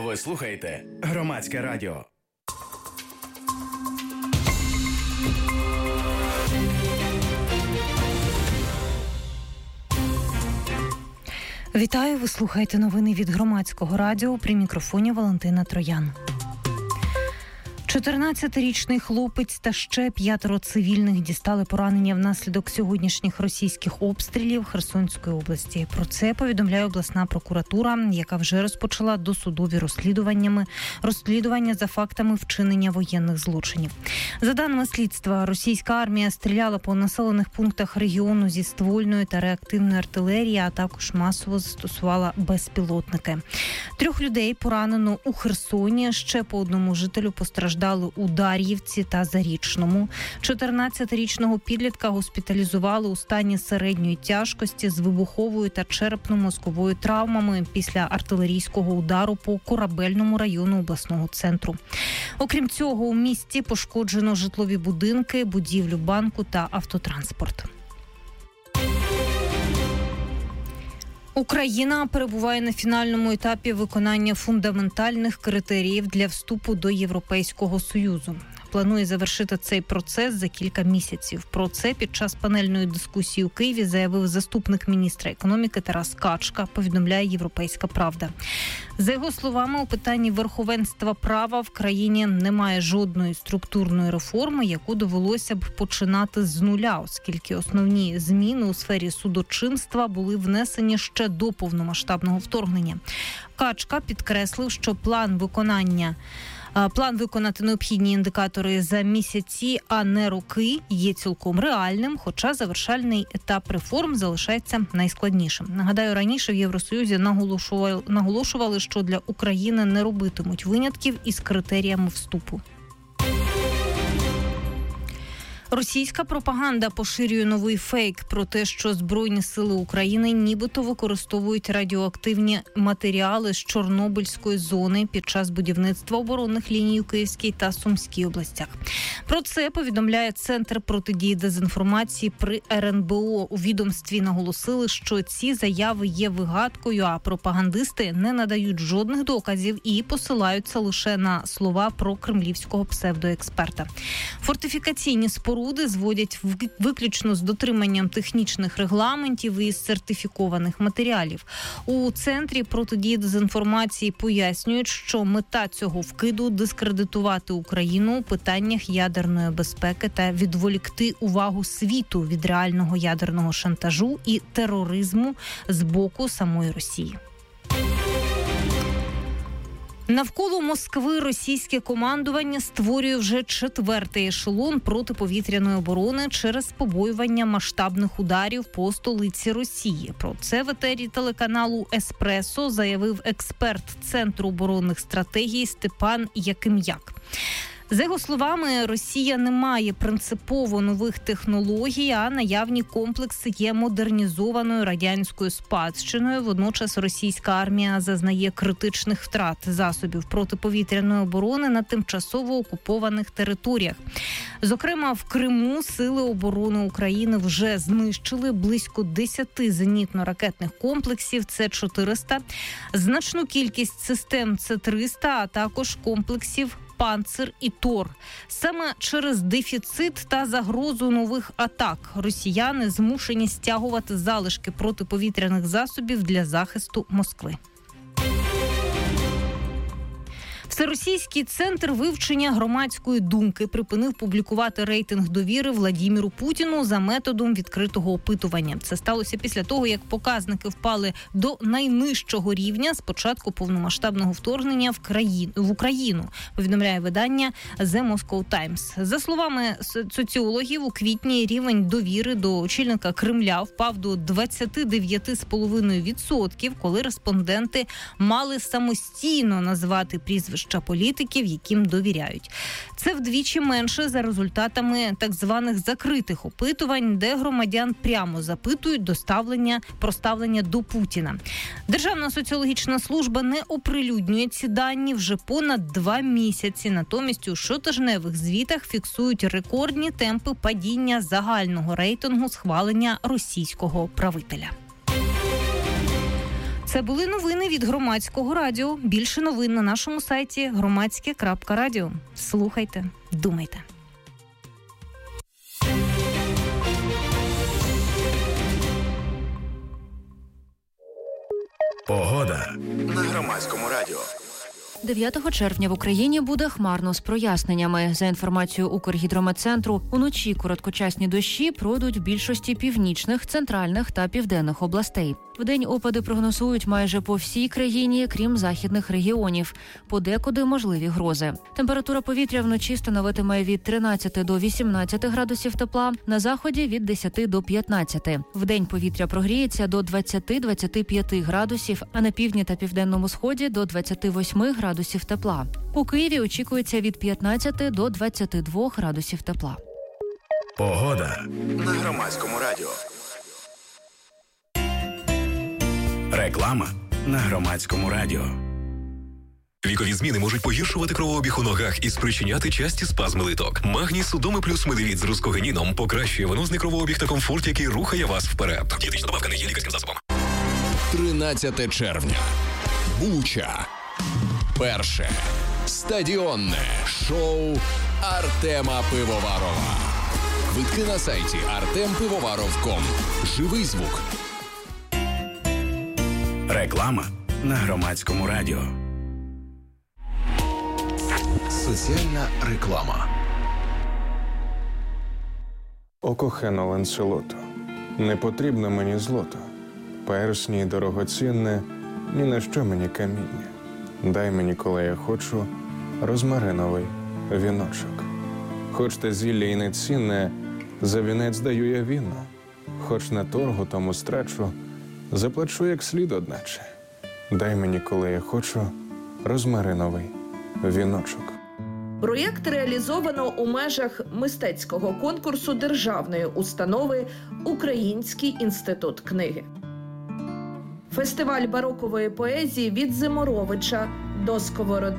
Ви слухаєте Громадське радіо. Вітаю, ви слухаєте новини від Громадського радіо, при мікрофоні Валентина Троян. 14-річний хлопець та ще 5 цивільних дістали поранення внаслідок сьогоднішніх російських обстрілів Херсонської області. Про це повідомляє обласна прокуратура, яка вже розпочала досудові розслідування за фактами вчинення воєнних злочинів. За даними слідства, російська армія стріляла по населених пунктах регіону зі ствольної та реактивної артилерії, а також масово застосувала безпілотники. 3 людей поранено у Херсоні, ще по одному жителю постраждали у Дар'ївці та Зарічному. 14-річного підлітка госпіталізували у стані середньої тяжкості з вибуховою та черепно-мозковою травмами після артилерійського удару по Корабельному району обласного центру. Окрім цього, у місті пошкоджено житлові будинки, будівлю банку та автотранспорт. Україна перебуває на фінальному етапі виконання фундаментальних критеріїв для вступу до Європейського Союзу. Планує завершити цей процес за кілька місяців. Про це під час панельної дискусії у Києві заявив заступник міністра економіки Тарас Качка, повідомляє «Європейська правда». За його словами, у питанні верховенства права в країні немає жодної структурної реформи, яку довелося б починати з нуля, оскільки основні зміни у сфері судочинства були внесені ще до повномасштабного вторгнення. Качка підкреслив, що план виконати необхідні індикатори за місяці, а не роки, є цілком реальним, хоча завершальний етап реформ залишається найскладнішим. Нагадаю, раніше в Євросоюзі наголошували, що для України не робитимуть винятків із критеріями вступу. Російська пропаганда поширює новий фейк про те, що Збройні сили України нібито використовують радіоактивні матеріали з Чорнобильської зони під час будівництва оборонних ліній у Київській та Сумській областях. Про це повідомляє Центр протидії дезінформації при РНБО. У відомстві наголосили, що ці заяви є вигадкою, а пропагандисти не надають жодних доказів і посилаються лише на слова про кремлівського псевдоексперта. Фортифікаційні споруди зводять виключно з дотриманням технічних регламентів і сертифікованих матеріалів. У Центрі протидії дезінформації пояснюють, що мета цього вкиду – дискредитувати Україну у питаннях ядерної безпеки та відволікти увагу світу від реального ядерного шантажу і тероризму з боку самої Росії. Навколо Москви російське командування створює вже 4-й ешелон протиповітряної оборони через побоювання масштабних ударів по столиці Росії. Про це в етері телеканалу «Еспресо» заявив експерт Центру оборонних стратегій Степан Яким'як. За його словами, Росія не має принципово нових технологій, а наявні комплекси є модернізованою радянською спадщиною. Водночас російська армія зазнає критичних втрат засобів протиповітряної оборони на тимчасово окупованих територіях. Зокрема, в Криму сили оборони України вже знищили близько 10 зенітно-ракетних комплексів С-400, значну кількість систем С-300, а також комплексів «Панцир» і «Тор». Саме через дефіцит та загрозу нових атак росіяни змушені стягувати залишки протиповітряних засобів для захисту Москви. Всеросійський центр вивчення громадської думки припинив публікувати рейтинг довіри Владіміру Путіну за методом відкритого опитування. Це сталося після того, як показники впали до найнижчого рівня з початку повномасштабного вторгнення в Україну, повідомляє видання The Moscow Times. За словами соціологів, у квітні рівень довіри до очільника Кремля впав до 29,5%, коли респонденти мали самостійно назвати прізвище політиків, яким довіряють. Це вдвічі менше за результатами так званих закритих опитувань, де громадян прямо запитують про ставлення до Путіна. Державна соціологічна служба не оприлюднює ці дані вже понад 2 місяці. Натомість у щотижневих звітах фіксують рекордні темпи падіння загального рейтингу схвалення російського правителя. Це були новини від Громадського радіо. Більше новин на нашому сайті громадське.радіо. Слухайте, думайте. Погода на Громадському радіо. 9 червня в Україні буде хмарно з проясненнями. За інформацією Укргідрометцентру, уночі короткочасні дощі пройдуть в більшості північних, центральних та південних областей. Вдень опади прогнозують майже по всій країні, крім західних регіонів. Подекуди можливі грози. Температура повітря вночі становитиме від 13 до 18 градусів тепла, на заході – від 10 до 15. Вдень повітря прогріється до 20-25 градусів, а на півдні та південному сході – до 28 градусів тепла. У Києві очікується від 15 до 22 градусів тепла. Погода на Громадському радіо. Реклама на Громадському радіо. Вікові зміни можуть погіршувати кровообіг у ногах і спричиняти часті спазми литок. Магній Судоми плюс медивіт з рускогеніном покращує венозний кровообіг та комфорт, який рухає вас вперед. Дієтична добавка не є лікарським засобом. 13 червня. Буча. Перше стадіонне шоу Артема Пивоварова. Квитки на сайті artempivovаров.com. Живий звук. Реклама на Громадському радіо. Соціальна реклама. О кохано Ланселото, не потрібно мені злото, персні дорогоцінне, ні на що мені каміння. Дай мені, коли я хочу, розмариновий віночок. Хоч те зілля і не цінне, за вінець даю я віно. Хоч на торгу тому страчу, заплачу як слід одначе. Дай мені, коли я хочу, розмариновий віночок. Проєкт реалізовано у межах мистецького конкурсу державної установи «Український інститут книги». Фестиваль барокової поезії від Зиморовича до Сковороди.